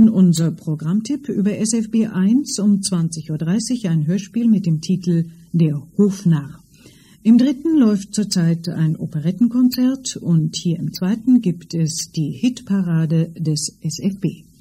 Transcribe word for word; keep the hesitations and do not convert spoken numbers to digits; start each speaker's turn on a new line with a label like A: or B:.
A: nun unser Programmtipp über S F B eins um zwanzig Uhr dreißig, ein Hörspiel mit dem Titel Der Hofnarr. Im dritten läuft zurzeit ein Operettenkonzert und hier im zweiten gibt es die Hitparade des S F B.